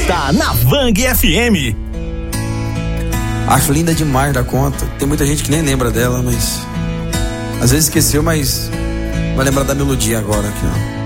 está na Vang FM. Acho linda demais da conta. Tem muita gente que nem lembra dela, mas às vezes esqueceu, mas vai lembrar da melodia agora aqui, ó.